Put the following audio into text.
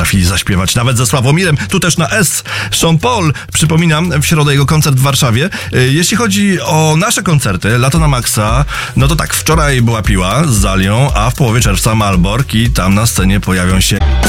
potrafili zaśpiewać, nawet ze Sławomirem. Tu też na S. Sean Paul, przypominam, w środę jego koncert w Warszawie. Jeśli chodzi o nasze koncerty, Lato na Maxa, no to tak, wczoraj była Piła z Zalią, a w połowie czerwca Malbork i tam na scenie pojawią się